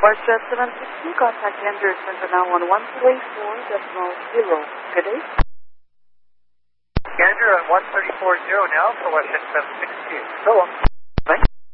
Westjet 760, contact Andrew Center now on 1284.0. Good day. Andrew on 1340 now for Westjet 760. Go on.